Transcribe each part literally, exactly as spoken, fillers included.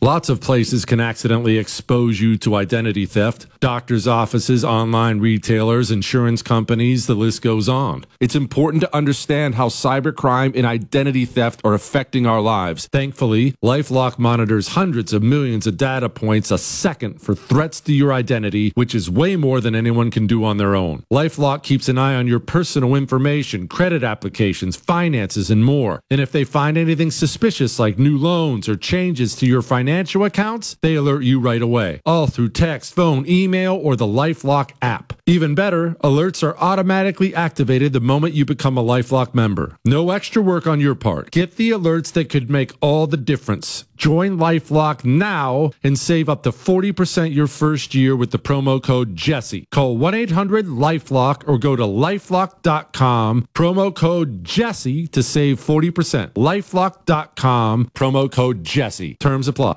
Lots of places can accidentally expose you to identity theft. Doctors' offices, online retailers, insurance companies, the list goes on. It's important to understand how cybercrime and identity theft are affecting our lives. Thankfully, LifeLock monitors hundreds of millions of data points a second for threats to your identity, which is way more than anyone can do on their own. LifeLock keeps an eye on your personal information, credit applications, finances, and more. And if they find anything suspicious like new loans or changes to your financial accounts, they alert you right away. All through text, phone, email, or the LifeLock app. Even better, alerts are automatically activated the moment you become a LifeLock member. No extra work on your part. Get the alerts that could make all the difference. Join LifeLock now and save up to forty percent your first year with the promo code Jesse. Call one eight hundred LifeLock or go to lifelock dot com. Promo code Jesse to save forty percent. lifelock dot com. Promo code Jesse. Terms apply.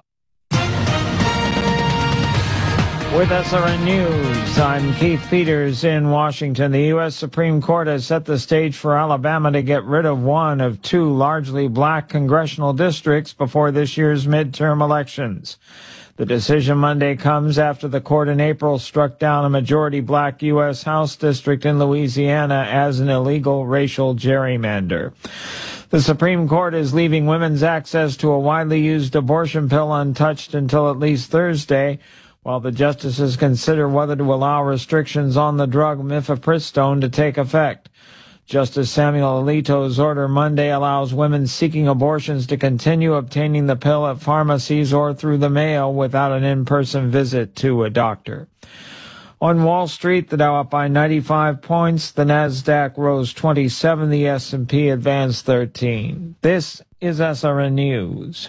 With S R N News, I'm Keith Peters in Washington. The U S Supreme Court has set the stage for Alabama to get rid of one of two largely black congressional districts before this year's midterm elections. The decision Monday comes after the court in April struck down a majority black U S House district in Louisiana as an illegal racial gerrymander. The Supreme Court is leaving women's access to a widely used abortion pill untouched until at least Thursday, while the justices consider whether to allow restrictions on the drug mifepristone to take effect. Justice Samuel Alito's order Monday allows women seeking abortions to continue obtaining the pill at pharmacies or through the mail without an in-person visit to a doctor. On Wall Street, the Dow up by ninety-five points, the Nasdaq rose twenty-seven, the S and P advanced thirteen. This is S R N News.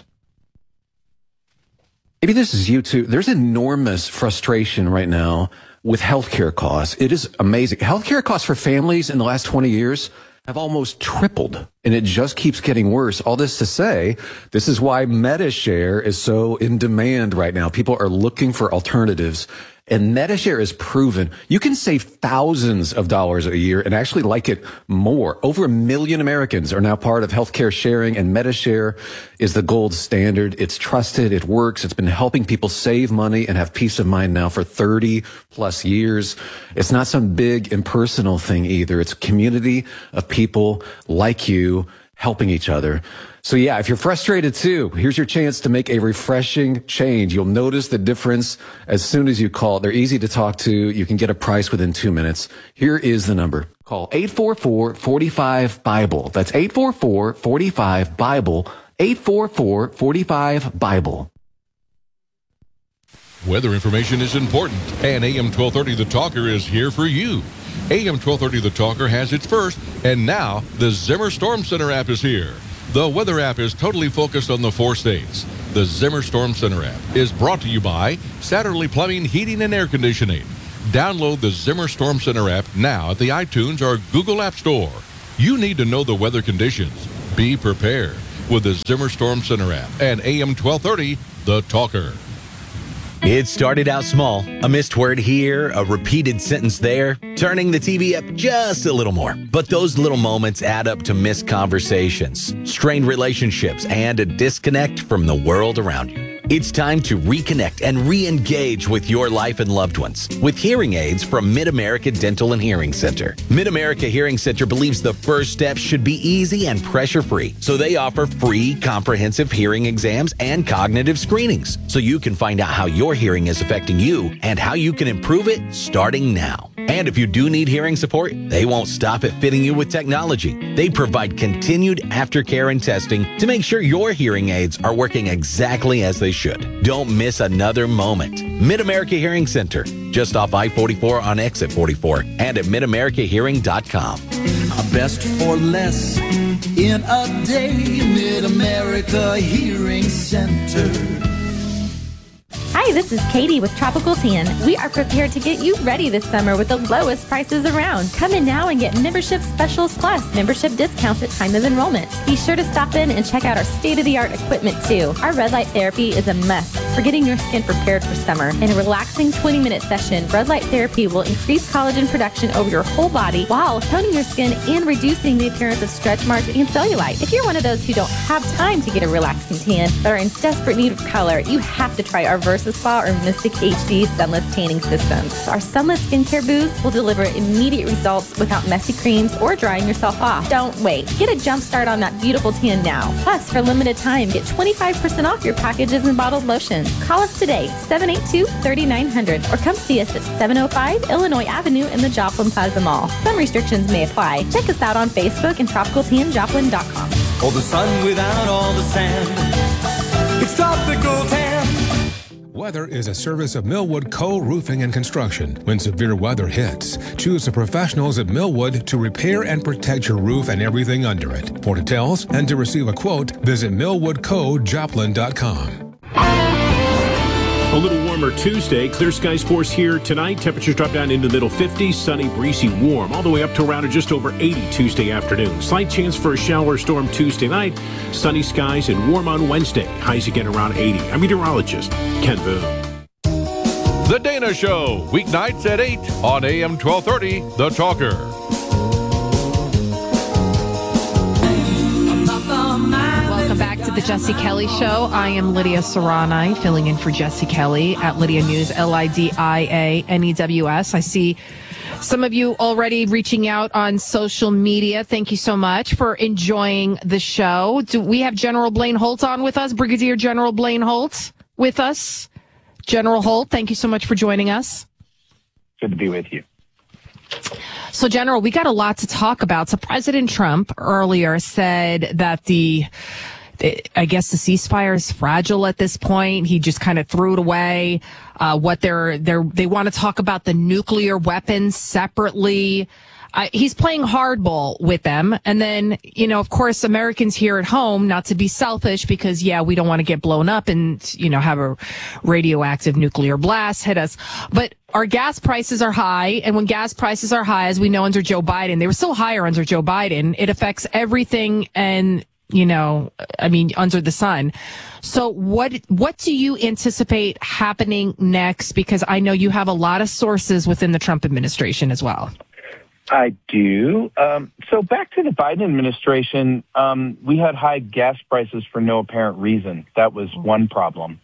Maybe this is you too. There's enormous frustration right now with healthcare costs. It is amazing. Healthcare costs for families in the last twenty years have almost tripled, and it just keeps getting worse. All this to say, this is why MediShare is so in demand right now. People are looking for alternatives. And MediShare is proven you can save thousands of dollars a year and actually like it more. Over a million Americans are now part of healthcare sharing, and MediShare is the gold standard. It's trusted. It works. It's been helping people save money and have peace of mind now for thirty plus years. It's not some big impersonal thing either. It's a community of people like you helping each other. So yeah, if you're frustrated too, here's your chance to make a refreshing change. You'll notice the difference as soon as you call. They're easy to talk to. You can get a price within two minutes. Here is the number. Call eight four four, four five, BIBLE. That's eight four four, four five, BIBLE. eight four four, four five, BIBLE. Weather information is important, and A M twelve thirty The Talker is here for you. A M twelve thirty The Talker has its first, and now the Zimmer Storm Center app is here. The weather app is totally focused on the four states. The Zimmer Storm Center app is brought to you by Satterley Plumbing, Heating, and Air Conditioning. Download the Zimmer Storm Center app now at the iTunes or Google App Store. You need to know the weather conditions. Be prepared with the Zimmer Storm Center app and A M twelve thirty The Talker. It started out small, a missed word here, a repeated sentence there, turning the T V up just a little more. But those little moments add up to missed conversations, strained relationships, and a disconnect from the world around you. It's time to reconnect and re-engage with your life and loved ones with hearing aids from Mid-America Dental and Hearing Center. Mid-America Hearing Center believes the first step should be easy and pressure-free, so they offer free comprehensive hearing exams and cognitive screenings, so you can find out how your hearing is affecting you and how you can improve it starting now. And if you do need hearing support, they won't stop at fitting you with technology. They provide continued aftercare and testing to make sure your hearing aids are working exactly as they should. Don't miss another moment. Mid-America Hearing Center, just off I forty-four on exit forty-four, and at mid america hearing dot com. Best for less in a day, Mid-America Hearing Center. Hi, Hi, this is Katie with Tropical Tan. We are prepared to get you ready this summer with the lowest prices around. Come in now and get membership specials plus membership discounts at time of enrollment. Be sure to stop in and check out our state-of-the-art equipment too. Our red light therapy is a must for getting your skin prepared for summer. In a relaxing twenty-minute session, red light therapy will increase collagen production over your whole body while toning your skin and reducing the appearance of stretch marks and cellulite. If you're one of those who don't have time to get a relaxing tan but are in desperate need of color, you have to try our VersaSpa or Mystic H D Sunless Tanning Systems. Our Sunless Skincare Boost will deliver immediate results without messy creams or drying yourself off. Don't wait. Get a jump start on that beautiful tan now. Plus, for a limited time, get twenty-five percent off your packages and bottled lotions. Call us today, seven eight two, three nine zero zero, or come see us at seven oh five Illinois Avenue in the Joplin Plaza Mall. Some restrictions may apply. Check us out on Facebook and tropical tan joplin dot com. Oh, the sun without all the sand. It's Tropical Tan. Weather is a service of Millwood Co-Roofing and Construction. When severe weather hits, choose the professionals at Millwood to repair and protect your roof and everything under it. For details and to receive a quote, visit millwood co joplin dot com. A little warmer Tuesday. Clear skies for us here tonight. Temperatures drop down into the middle fifties. Sunny, breezy, warm. All the way up to around or just over eighty Tuesday afternoon. Slight chance for a shower storm Tuesday night. Sunny skies and warm on Wednesday. Highs again around eighty. I'm meteorologist Ken Boone. The Dana Show, weeknights at eight on A M twelve thirty, The Talker. Welcome back to the Jesse Kelly Show. I am Lydia Serrani, filling in for Jesse Kelly at Lydia News, L I D I A N E W S. I see some of you already reaching out on social media. Thank you so much for enjoying the show. Do we have General Blaine Holt on with us? Brigadier General Blaine Holt with us? General Holt, thank you so much for joining us. Good to be with you. So, General, we got a lot to talk about. So President Trump earlier said that the I guess the ceasefire is fragile at this point. He just kind of threw it away. Uh, what they're, they're, they want to talk about the nuclear weapons separately. Uh, he's playing hardball with them. And then, you know, of course, Americans here at home, not to be selfish because, yeah, we don't want to get blown up and, you know, have a radioactive nuclear blast hit us. But our gas prices are high. And when gas prices are high, as we know under Joe Biden, they were still higher under Joe Biden. It affects everything and, you know, I mean, under the sun. So what what do you anticipate happening next? Because I know you have a lot of sources within the Trump administration as well. I do. Um, so back to the Biden administration, um, we had high gas prices for no apparent reason. That was one problem.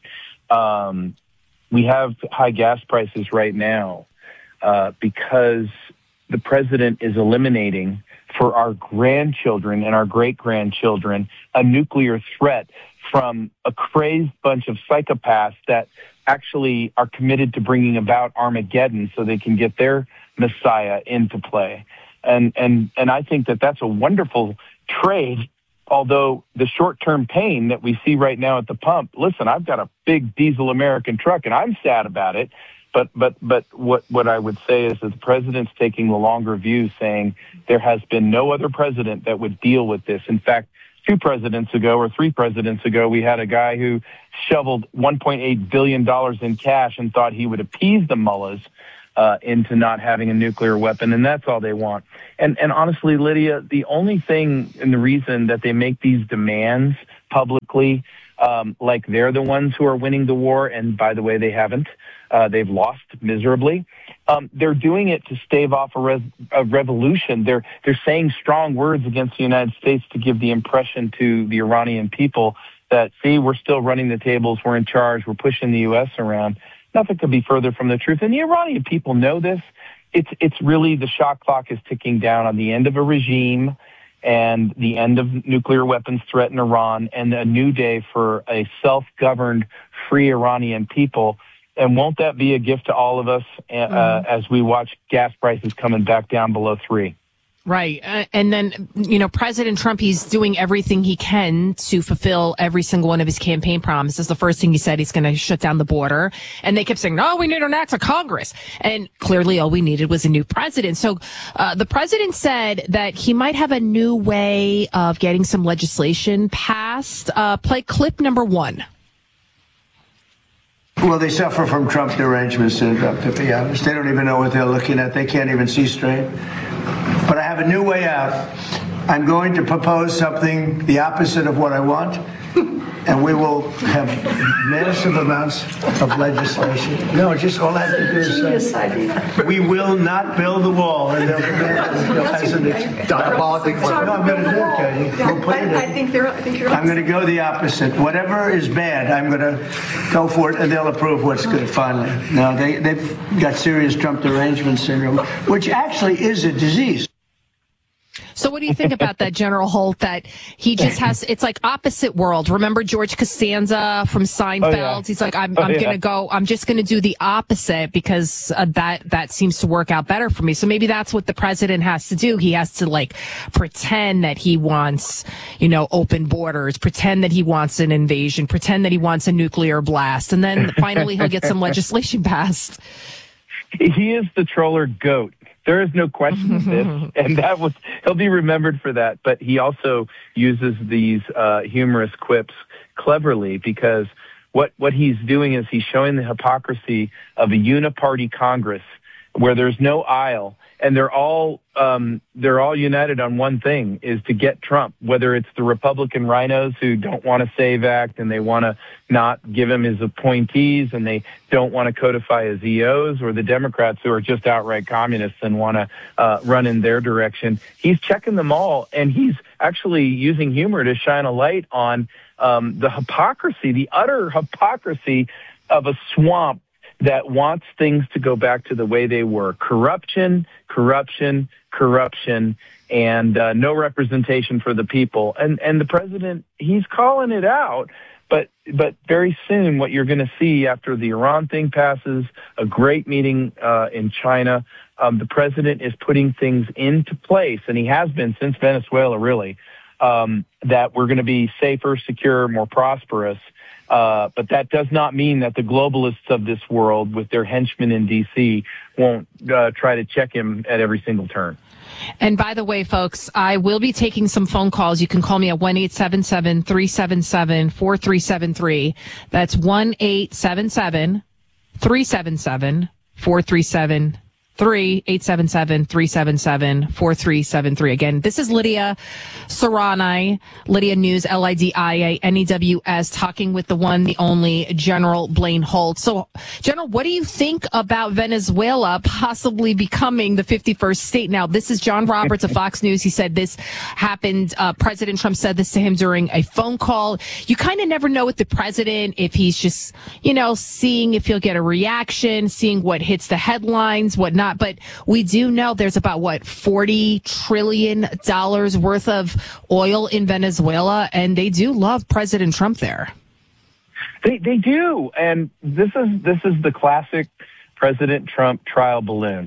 Um, we have high gas prices right now uh, because the president is eliminating for our grandchildren and our great-grandchildren a nuclear threat from a crazed bunch of psychopaths that actually are committed to bringing about Armageddon so they can get their Messiah into play. And and and I think that that's a wonderful trade, although the short-term pain that we see right now at the pump, listen, I've got a big diesel American truck, and I'm sad about it. But but but what, what I would say is that the president's taking the longer view, saying there has been no other president that would deal with this. In fact, two presidents ago or three presidents ago, we had a guy who shoveled one point eight billion dollars in cash and thought he would appease the mullahs uh, into not having a nuclear weapon, and that's all they want. And and honestly, Lydia, the only thing and the reason that they make these demands publicly, um, like they're the ones who are winning the war, and by the way, they haven't. Uh, they've lost miserably. Um, they're doing it to stave off a, res- a revolution. They're they're saying strong words against the United States to give the impression to the Iranian people that, see, we're still running the tables, we're in charge, we're pushing the U S around. Nothing could be further from the truth. And the Iranian people know this. It's it's really the shot clock is ticking down on the end of a regime and the end of nuclear weapons threat in Iran and a new day for a self-governed, free Iranian people. And won't that be a gift to all of us uh, mm. as we watch gas prices coming back down below three? Right. Uh, and then, you know, President Trump, he's doing everything he can to fulfill every single one of his campaign promises. The first thing he said, he's going to shut down the border. And they kept saying, no, we need an act of Congress. And clearly all we needed was a new president. So uh, the president said that he might have a new way of getting some legislation passed. Uh, play clip number one. Well, they suffer from Trump derangement syndrome, to be honest. They don't even know what they're looking at. They can't even see straight. But I have a new way out. I'm going to propose something the opposite of what I want, and we will have massive amounts of legislation. No, just all I have to do is say, we will not build the wall. And it's diabolical. No, I'm going to do it, Katie. We'll put it in. I think they're. I think you're. I'm going to go the opposite. Whatever is bad, I'm going to go for it, and they'll approve what's good. Finally, no, they they've got serious Trump derangement syndrome, which actually is a disease. So what do you think about that, General Holt, that he just has, it's like opposite world. Remember George Costanza from Seinfeld? Oh, yeah. He's like, I'm, oh, I'm yeah. going to go, I'm just going to do the opposite because uh, that, that seems to work out better for me. So maybe that's what the president has to do. He has to like pretend that he wants, you know, open borders, pretend that he wants an invasion, pretend that he wants a nuclear blast. And then finally he'll get some legislation passed. He is the troller goat. There is no question of this, and that was he'll be remembered for that. But he also uses these uh, humorous quips cleverly because what what he's doing is he's showing the hypocrisy of a uniparty Congress where there's no aisle, and they're all um, they're all united on one thing: is to get Trump. Whether it's the Republican rhinos who don't want to SAVE Act and they want to not give him his appointees and they don't want to codify his E Os, or the Democrats who are just outright communists and want to uh, run in their direction. He's checking them all, and he's actually using humor to shine a light on um, the hypocrisy, the utter hypocrisy of a swamp that wants things to go back to the way they were. Corruption, corruption, corruption, and uh, no representation for the people. And and the president, he's calling it out. But but very soon what you're going to see after the Iran thing passes, a great meeting uh, in China, um, the president is putting things into place, and he has been since Venezuela, really, um, that we're going to be safer, secure, more prosperous. Uh, but that does not mean that the globalists of this world with their henchmen in D C won't uh, try to check him at every single turn. And by the way, folks, I will be taking some phone calls. You can call me at one eight seven seven, three seven seven, four three seven three. That's one eight seven seven, three seven seven, four three seven three, eight seven seven, three seven seven, four three seven three. Again, this is Lydia Serrani, Lydia News, L I D I A N E W S, talking with the one, the only General Blaine Holt. So, General, what do you think about Venezuela possibly becoming the fifty-first state? Now, this is John Roberts of Fox News. He said this happened. Uh, President Trump said this to him during a phone call. You kind of never know with the president if he's just, you know, seeing if he'll get a reaction, seeing what hits the headlines, what not. But we do know there's about, what, forty trillion dollars worth of oil in Venezuela, and they do love President Trump there. They they do, and this is this is the classic President Trump trial balloon.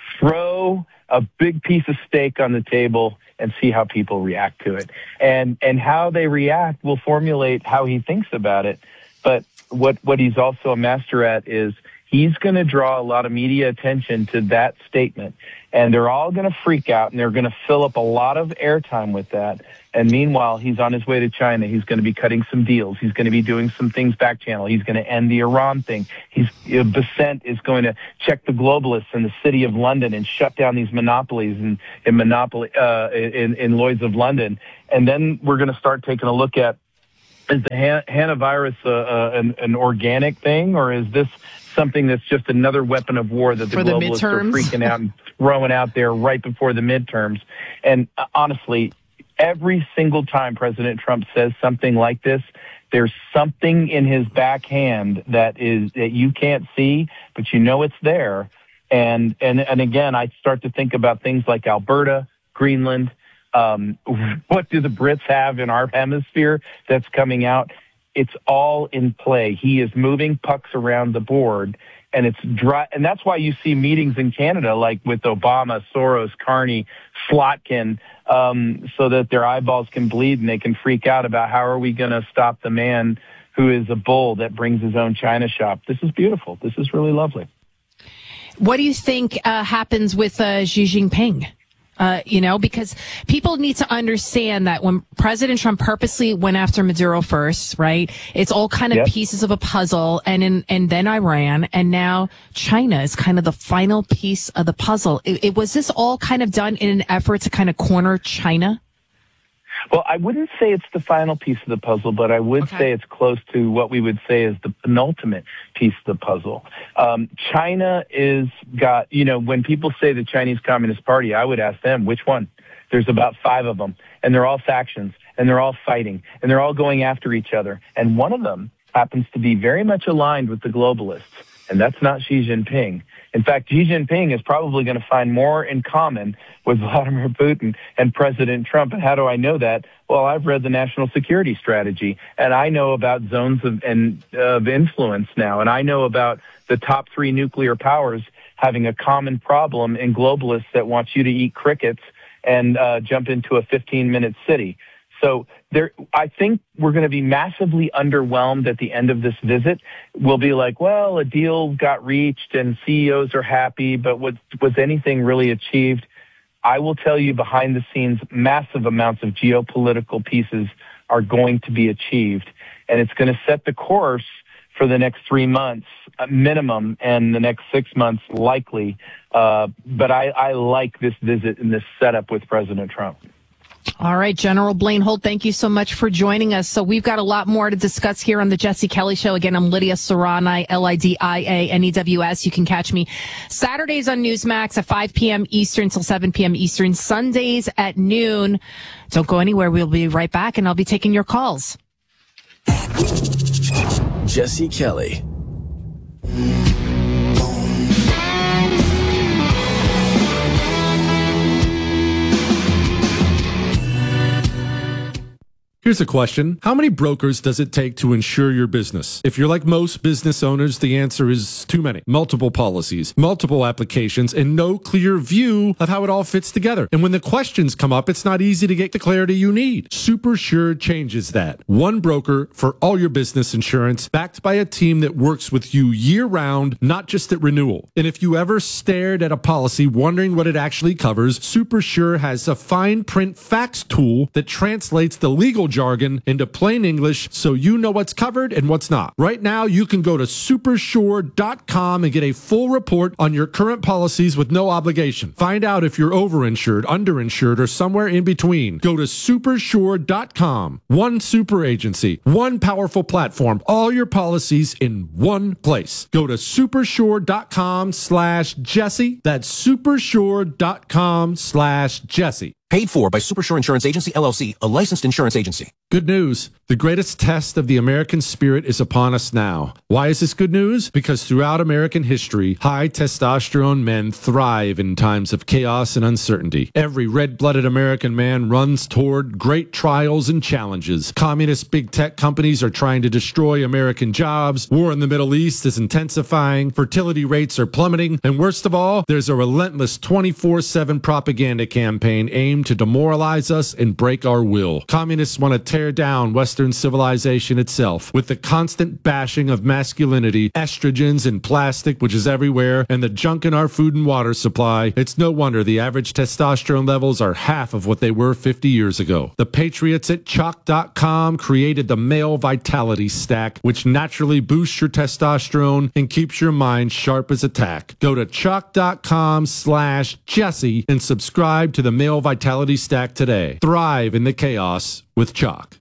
Throw a big piece of steak on the table and see how people react to it. And and how they react will formulate how he thinks about it. But what what he's also a master at is he's going to draw a lot of media attention to that statement, and they're all going to freak out, and they're going to fill up a lot of airtime with that. And meanwhile, he's on his way to China. He's going to be cutting some deals. He's going to be doing some things back channel. He's going to end the Iran thing. He's uh, Bessent is going to check the globalists in the city of London and shut down these monopolies in, in monopoly uh, in, in Lloyd's of London. And then we're going to start taking a look at, is the Han- Hanavirus uh, uh, an, an organic thing, or is this something that's just another weapon of war that the For the globalists midterms? are freaking out and throwing out there right before the midterms? And uh, honestly, every single time President Trump says something like this, there's something in his backhand that is that you can't see, but you know it's there. And and and again, I start to think about things like Alberta, Greenland. Um, what do the Brits have in our hemisphere that's coming out? It's all in play. He is moving pucks around the board, and it's dry. And that's why you see meetings in Canada, like with Obama, Soros, Carney, Slotkin, um, so that their eyeballs can bleed and they can freak out about how are we going to stop the man who is a bull that brings his own China shop. This is beautiful. This is really lovely. What do you think uh, happens with uh, Xi Jinping? Uh, you know, because people need to understand that when President Trump purposely went after Maduro first, right, it's all kind of yep. pieces of a puzzle, and in, and then Iran, and now China is kind of the final piece of the puzzle. It, it was this all kind of done in an effort to kind of corner China? Well, I wouldn't say it's the final piece of the puzzle, but I would okay. say it's close to what we would say is the penultimate piece of the puzzle. Um, China is got, you know, when people say the Chinese Communist Party, I would ask them, which one? There's about five of them, and they're all factions, and they're all fighting, and they're all going after each other. And one of them happens to be very much aligned with the globalists, and that's not Xi Jinping. In fact, Xi Jinping is probably going to find more in common with Vladimir Putin and President Trump. And how do I know that? Well, I've read the National Security Strategy, and I know about zones of, and, of influence now, and I know about the top three nuclear powers having a common problem in globalists that want you to eat crickets and uh, jump into a fifteen-minute city. So there, I think we're going to be massively underwhelmed at the end of this visit. We'll be like, well, a deal got reached and C E Os are happy, but was, was anything really achieved? I will tell you behind the scenes, massive amounts of geopolitical pieces are going to be achieved. And it's going to set the course for the next three months minimum and the next six months likely. Uh, but I, I like this visit and this setup with President Trump. All right, General Blaine Holt, thank you so much for joining us. So we've got a lot more to discuss here on the Jesse Kelly Show. Again, I'm Lydia Serrani, L I D I A N E W S. You can catch me Saturdays on Newsmax at five p.m. Eastern till seven p.m. Eastern, Sundays at noon. Don't go anywhere. We'll be right back, and I'll be taking your calls. Jesse Kelly. Here's a question. How many brokers does it take to insure your business? If you're like most business owners, the answer is too many. Multiple policies, multiple applications, and no clear view of how it all fits together. And when the questions come up, it's not easy to get the clarity you need. SuperSure changes that. One broker for all your business insurance, backed by a team that works with you year-round, not just at renewal. And if you ever stared at a policy wondering what it actually covers, SuperSure has a fine print facts tool that translates the legal jargon into plain English so you know what's covered and what's not. Right now, you can go to super sure dot com and get a full report on your current policies with no obligation. Find out if you're overinsured, underinsured, or somewhere in between. Go to super sure dot com. One super agency, one powerful platform, all your policies in one place. Go to super sure dot com slash Jesse. That's super sure dot com slash Jesse. Paid for by SuperSure Insurance Agency, L L C, a licensed insurance agency. Good news. The greatest test of the American spirit is upon us now. Why is this good news? Because throughout American history, high testosterone men thrive in times of chaos and uncertainty. Every red-blooded American man runs toward great trials and challenges. Communist big tech companies are trying to destroy American jobs. War in the Middle East is intensifying. Fertility rates are plummeting. And worst of all, there's a relentless twenty-four seven propaganda campaign aimed to demoralize us and break our will. Communists want to tear down Western civilization itself with the constant bashing of masculinity, estrogens, and plastic, which is everywhere, and the junk in our food and water supply. It's no wonder the average testosterone levels are half of what they were fifty years ago. The patriots at chalk dot com created the Male Vitality Stack, which naturally boosts your testosterone and keeps your mind sharp as a tack. Go to chalk dot com slash Jesse and subscribe to the Male Vitality Stack today. Thrive in the chaos with Chalk.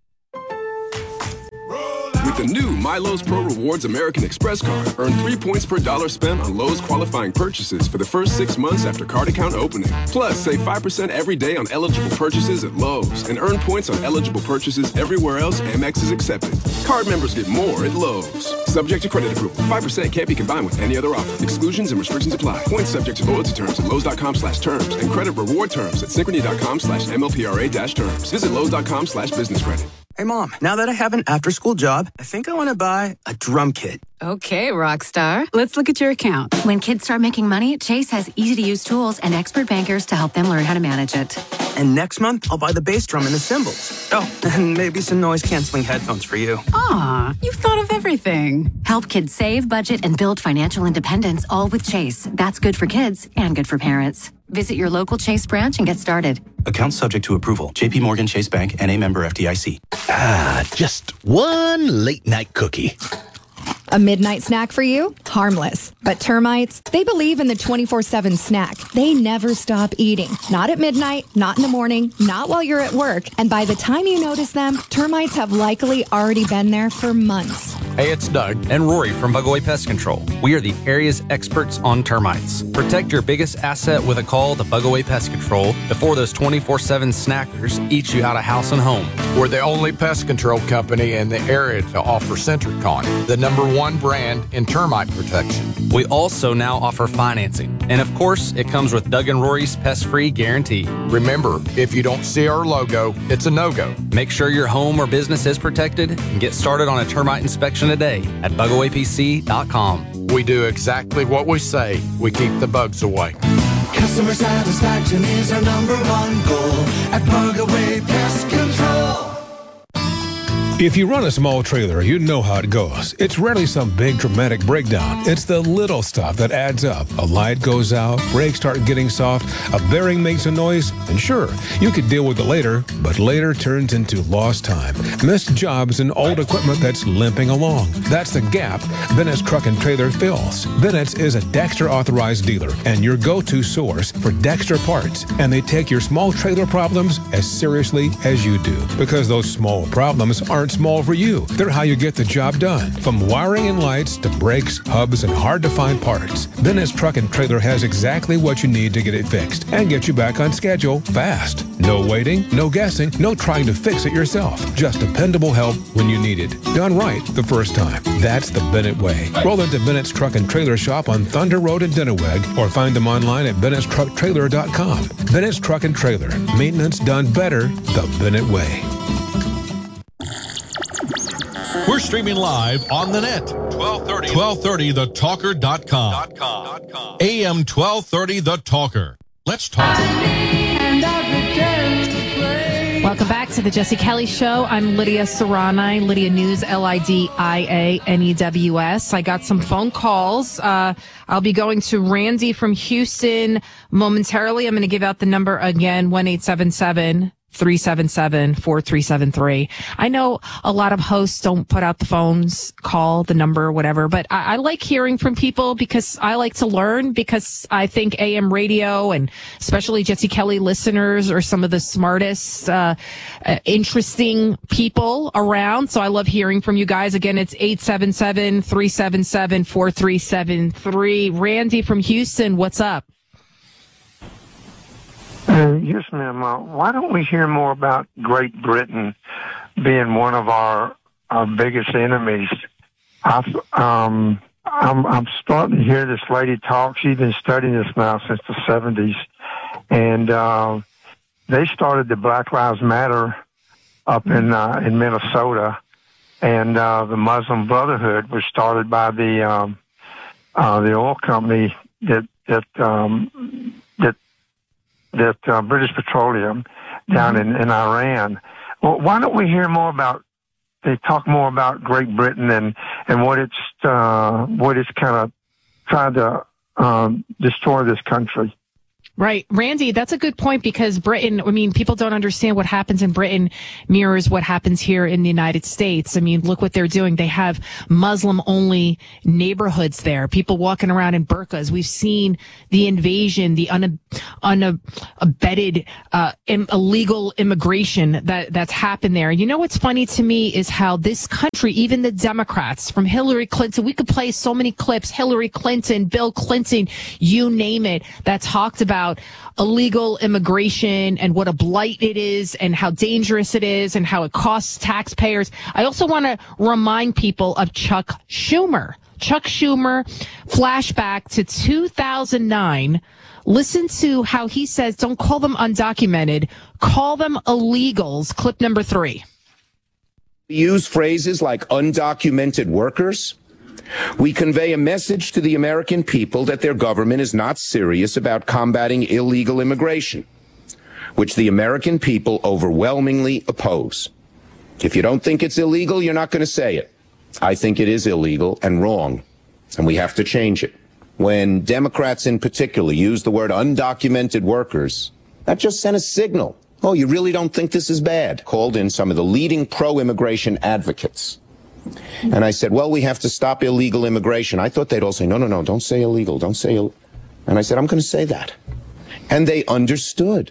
With the new MyLowe's Pro Rewards American Express card, earn three points per dollar spent on Lowe's qualifying purchases for the first six months after card account opening. Plus, save five percent every day on eligible purchases at Lowe's and earn points on eligible purchases everywhere else Amex is accepted. Card members get more at Lowe's. Subject to credit approval. five percent can't be combined with any other offer. Exclusions and restrictions apply. Points subject to loyalty terms at Lowe's dot com slash terms and credit reward terms at Synchrony dot com slash M L P R A dash terms. Visit Lowe's dot com slash business credit. Hey, Mom, now that I have an after-school job, I think I want to buy a drum kit. Okay, Rockstar. Let's look at your account. When kids start making money, Chase has easy-to-use tools and expert bankers to help them learn how to manage it. And next month, I'll buy the bass drum and the cymbals. Oh, and maybe some noise-canceling headphones for you. Aw, you've thought of everything. Help kids save, budget, and build financial independence, all with Chase. That's good for kids and good for parents. Visit your local Chase branch and get started. Account subject to approval. J P Morgan Chase Bank, N A member F D I C. Ah, just one late night cookie. A midnight snack for you? Harmless. But termites, they believe in the twenty-four seven snack. They never stop eating. Not at midnight, not in the morning, not while you're at work. And by the time you notice them, termites have likely already been there for months. Hey, it's Doug and Rory from Bugaway Pest Control. We are the area's experts on termites. Protect your biggest asset with a call to Bugaway Pest Control before those twenty-four seven snackers eat you out of house and home. We're the only pest control company in the area to offer Centricon, the number one brand in termite protection. We also now offer financing. And of course, it comes with Doug and Rory's pest-free guarantee. Remember, if you don't see our logo, it's a no-go. Make sure your home or business is protected and get started on a termite inspection today at bugaway p c dot com. We do exactly what we say. We keep the bugs away. Customer satisfaction is our number one goal at Bugaway Pest Control. If you run a small trailer, you know how it goes. It's rarely some big dramatic breakdown. It's the little stuff that adds up. A light goes out, brakes start getting soft, a bearing makes a noise, and sure, you could deal with it later, but later turns into lost time, missed jobs, and old equipment that's limping along. That's the gap Bennett's Truck and Trailer fills. Bennett's is a Dexter authorized dealer and your go-to source for Dexter parts, and they take your small trailer problems as seriously as you do, because those small problems aren't small for you. They're how you get the job done. From wiring and lights to brakes, hubs, and hard-to-find parts, Bennett's Truck and Trailer has exactly what you need to get it fixed and get you back on schedule fast. No waiting, no guessing, no trying to fix it yourself. Just dependable help when you need it. Done right the first time. That's the Bennett way. Roll into Bennett's Truck and Trailer shop on Thunder Road in Denneweg or find them online at bennett's truck trailer dot com. Bennett's Truck and Trailer. Maintenance done better the Bennett way. We're streaming live on the net. twelve thirty twelve thirty the talker dot com. A M twelve thirty The Talker. Let's talk. Welcome back to the Jesse Kelly Show. I'm Lydia Serrani, Lydia News, L I D I A N E W S. I got some phone calls. Uh, I'll be going to Randy from Houston momentarily. I'm going to give out the number again, one eight seven seven three seven seven, four three seven three. I know a lot of hosts don't put out the phones, call the number, whatever, but I, I like hearing from people because I like to learn, because I think A M radio and especially Jesse Kelly listeners are some of the smartest, uh, uh, interesting people around. So I love hearing from you guys. Again, it's eight seven seven, three seven seven, four three seven three. Randy from Houston, what's up? Uh, yes, ma'am. Uh, why don't we hear more about Great Britain being one of our our biggest enemies? I've, um, I'm, I'm starting to hear this lady talk. She's been studying this now since the seventies, and uh, they started the Black Lives Matter up in uh, in Minnesota, and uh, the Muslim Brotherhood was started by the um, uh, the oil company that that um, that. that uh, British Petroleum down in, in Iran. Well, why don't we hear more about, they talk more about Great Britain and, and what it's, uh, what it's kind of tried to um, destroy this country. Right. Randy, that's a good point, because Britain, I mean, people don't understand what happens in Britain mirrors what happens here in the United States. I mean, look what they're doing. They have Muslim-only neighborhoods there, people walking around in burqas. We've seen the invasion, the un- unabetted uh, im- illegal immigration that that's happened there. You know what's funny to me is how this country, even the Democrats, from Hillary Clinton, we could play so many clips, Hillary Clinton, Bill Clinton, you name it, that talked about illegal immigration and what a blight it is and how dangerous it is and how it costs taxpayers. I also want to remind people of Chuck Schumer. Chuck Schumer, flashback to two thousand nine. Listen to how he says, don't call them undocumented, call them illegals. Clip number three. Use phrases like undocumented workers. We convey a message to the American people that their government is not serious about combating illegal immigration, which the American people overwhelmingly oppose. If you don't think it's illegal, you're not going to say it. I think it is illegal and wrong, and we have to change it. when Democrats in particular use the word undocumented workers, that just sent a signal. Oh, you really don't think this is bad? Called in some of the leading pro-immigration advocates. And I said, well, we have to stop illegal immigration. I thought they'd all say, no, no, no, don't say illegal, don't say illegal. And I said, I'm going to say that. And they understood.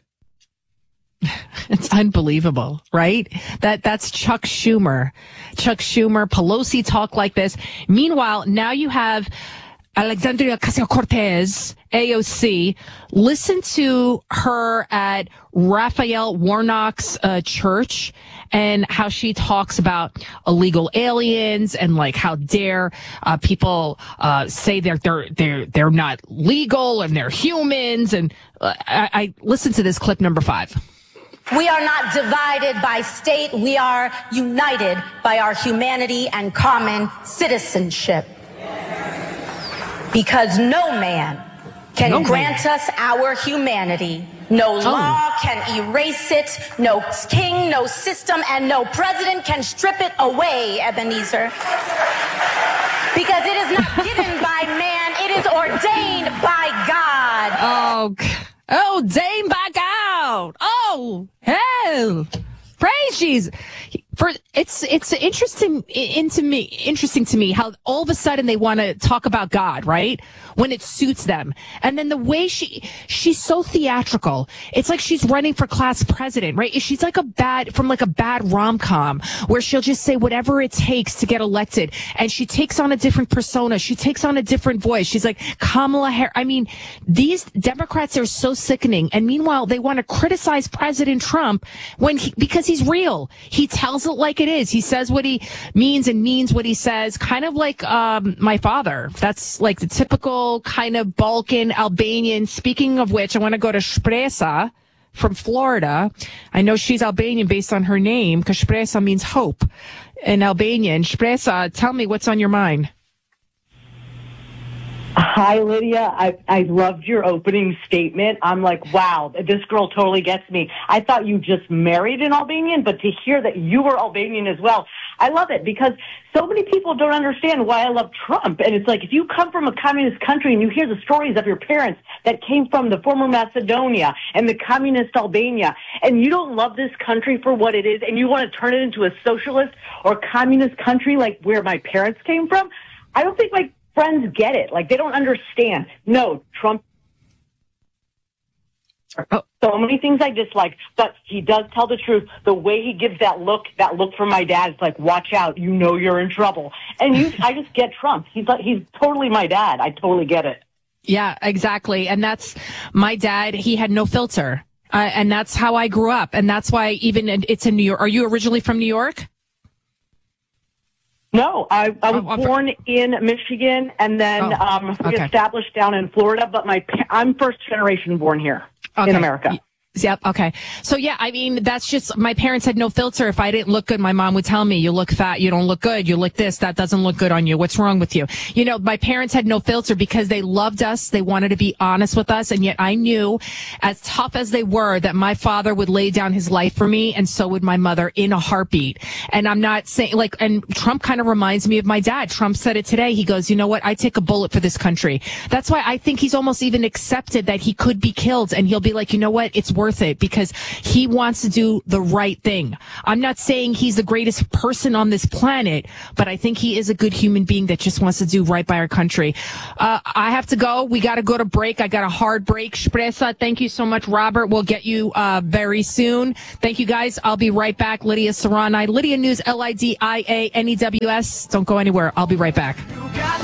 It's unbelievable, right? That that's Chuck Schumer. Chuck Schumer, Pelosi talk like this. Meanwhile, now you have Alexandria Ocasio-Cortez, A O C. Listen to her at Raphael Warnock's uh, church and how she talks about illegal aliens and like how dare uh, people uh, say they're they're they're they're not legal and they're humans. And uh, I, I listened to this clip number five. We are not divided by state. We are united by our humanity and common citizenship. Because no man can No grant man. us our humanity. No law can erase it. No king, no system, and no president can strip it away, Ebenezer. Because it is not given by man. It is ordained by God. Oh, oh, ordained by God. Oh, hell. Praise Jesus. For it's it's interesting into me interesting to me how all of a sudden they want to talk about God, right? When it suits them. And then the way she she's so theatrical. It's like she's running for class president, right? She's like a bad from like a bad rom-com where she'll just say whatever it takes to get elected. And she takes on a different persona. She takes on a different voice. She's like Kamala Harris. I mean, these Democrats are so sickening. And meanwhile, they want to criticize President Trump when he, because he's real. He tells it like it is. He says what he means and means what he says, kind of like um my father. That's like the typical kind of Balkan Albanian. Speaking of which, I want to go to Shpresa from Florida. I know she's Albanian based on her name because Shpresa means hope in Albanian. Shpresa, tell me what's on your mind. Hi, Lydia. I, I loved your opening statement. I'm like, wow, this girl totally gets me. I thought you just married an Albanian, but to hear that you were Albanian as well, I love it because so many people don't understand why I love Trump. And it's like, if you come from a communist country and you hear the stories of your parents that came from the former Macedonia and the communist Albania, and you don't love this country for what it is, and you want to turn it into a socialist or communist country like where my parents came from, I don't think my friends get it. Like, they don't understand. No, Trump. Oh. So many things I dislike, but he does tell the truth. The way he gives that look, that look from my dad, it's like, watch out, you know you're in trouble. And you, I just get Trump. He's like, he's totally my dad. I totally get it. Yeah, exactly. And that's my dad. He had no filter. Uh, and that's how I grew up. And that's why even it's in New York. Are you originally from New York? No, I, I was Oh, born in Michigan and then Oh, um, okay. established down in Florida, but my pa- I'm first generation born here in Okay. America. Yep. Okay. So yeah, I mean, that's just, my parents had no filter. If I didn't look good, my mom would tell me, you look fat, you don't look good, you look this, that doesn't look good on you. What's wrong with you? You know, my parents had no filter because they loved us. They wanted to be honest with us. And yet I knew, as tough as they were, that my father would lay down his life for me. And so would my mother in a heartbeat. And I'm not saying like, and Trump kind of reminds me of my dad. Trump said it today. He goes, you know what? I take a bullet for this country. That's why I think he's almost even accepted that he could be killed. And he'll be like, you know what? It's worth it because he wants to do the right thing. I'm not saying he's the greatest person on this planet, but I think he is a good human being that just wants to do right by our country. Uh, I have to go. We got to go to break. I got a hard break. Shpresa, thank you so much, Robert. We'll get you uh, very soon. Thank you, guys. I'll be right back. Lydia Serrani, Lydia News, L I D I A N E W S. Don't go anywhere. I'll be right back.